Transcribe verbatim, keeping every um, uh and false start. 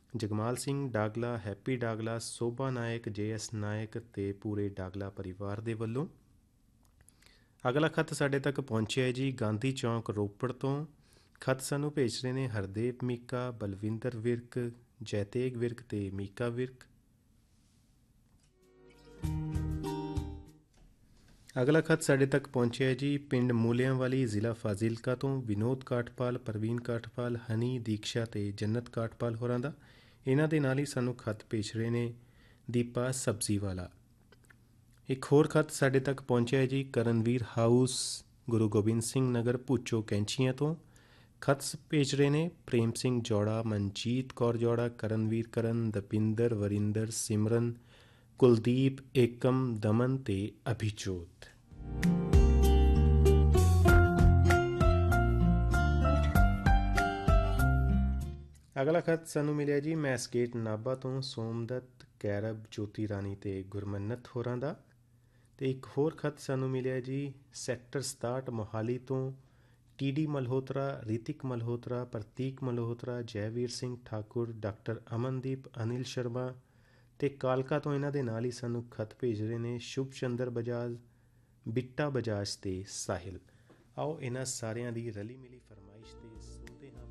ਜਗਮਾਲ Singh ਡਾਗਲਾ, happy ਡਾਗਲਾ, ਸੋਭਾ ਨਾਇਕ, J S ਨਾਇਕ ਅਤੇ ਪੂਰੇ ਡਾਗਲਾ ਪਰਿਵਾਰ ਦੇ ਵੱਲੋਂ। ਅਗਲਾ ਖੱਤ ਸਾਡੇ ਤੱਕ ਪਹੁੰਚਿਆ ਹੈ ਜੀ ਗਾਂਧੀ ਚੌਂਕ ਰੋਪੜ ਤੋਂ। ਖੱਤ ਸਾਨੂੰ ਭੇਜ ਰਹੇ ਨੇ ਹਰਦੇਵ ਮੀਕਾ, ਬਲਵਿੰਦਰ ਵਿਰਕ, ਜੈਤੇਗ ਵਿਰਕ ਅਤੇ ਮੀਕਾ ਵਿਰਕ। ਅਗਲਾ ਖੱਤ ਸਾਡੇ ਤੱਕ ਪਹੁੰਚਿਆ ਜੀ ਪਿੰਡ ਮੂਲਿਆਂਵਾਲੀ, ਜ਼ਿਲ੍ਹਾ ਫਾਜ਼ਿਲਕਾ ਤੋਂ ਵਿਨੋਦ ਕਾਠਪਾਲ, ਪ੍ਰਵੀਨ ਕਾਠਪਾਲ, ਹਨੀ, ਦੀਕਸ਼ਾ ਅਤੇ ਜੰਨਤ ਕਾਠਪਾਲ ਹੋਰਾਂ ਦਾ। ਇਹਨਾਂ ਦੇ ਨਾਲ ਹੀ ਸਾਨੂੰ ਖੱਤ ਭੇਜ ਰਹੇ ਨੇ ਦੀਪਾ ਸਬਜ਼ੀ ਵਾਲਾ। ਇੱਕ ਹੋਰ ਖੱਤ ਸਾਡੇ ਤੱਕ ਪਹੁੰਚਿਆ ਹੈ ਜੀ ਕਰਨਵੀਰ ਹਾਊਸ, ਗੁਰੂ ਗੋਬਿੰਦ ਸਿੰਘ ਨਗਰ, ਭੁੱਚੋ ਕੈਂਚੀਆਂ ਤੋਂ। ਖੱਤ ਭੇਜ ਰਹੇ ਨੇ ਪ੍ਰੇਮ ਸਿੰਘ ਜੌੜਾ, ਮਨਜੀਤ ਕੌਰ ਜੌੜਾ, ਕਰਨਵੀਰ ਕਰਨ, ਦਪਿੰਦਰ, ਵਰਿੰਦਰ, ਸਿਮਰਨ, ਕੁਲਦੀਪ, ਏਕਮ, ਦਮਨ ਅਤੇ ਅਭਿਜੋਤ। ਅਗਲਾ ਖੱਤ ਸਾਨੂੰ ਮਿਲਿਆ ਜੀ ਮੈਸਗੇਟ ਨਾਭਾ ਤੋਂ ਸੋਮਦੱਤ, ਕੈਰਬ, ਜੋਤੀ ਰਾਣੀ ਅਤੇ ਗੁਰਮੰਨਤ ਹੋਰਾਂ ਦਾ। ਅਤੇ ਇੱਕ ਹੋਰ ਖੱਤ ਸਾਨੂੰ ਮਿਲਿਆ ਜੀ ਸੈਕਟਰ ਸਤਾਹਠ ਮੋਹਾਲੀ ਤੋਂ ਟੀ ਡੀ ਮਲਹੋਤਰਾ, ਰਿਤਿਕ ਮਲਹੋਤਰਾ, ਪ੍ਰਤੀਕ ਮਲਹੋਤਰਾ, ਜੈਵੀਰ ਸਿੰਘ ਠਾਕੁਰ, ਡਾਕਟਰ ਅਮਨਦੀਪ, ਅਨਿਲ ਸ਼ਰਮਾ ਅਤੇ ਕਾਲਕਾ ਤੋਂ। ਇਹਨਾਂ ਦੇ ਨਾਲ ਹੀ ਸਾਨੂੰ ਖੱਤ ਭੇਜ ਰਹੇ ਨੇ ਸ਼ੁਭ ਚੰਦਰ ਬਜਾਜ, ਬਿੱਟਾ ਬਜਾਜ ਅਤੇ ਸਾਹਿਲ। ਆਓ ਇਹਨਾਂ ਸਾਰਿਆਂ ਦੀ ਰਲੀ ਮਿਲੀ ਫਰਮਾਇਸ਼ 'ਤੇ ਸੁਣਦੇ ਹਾਂ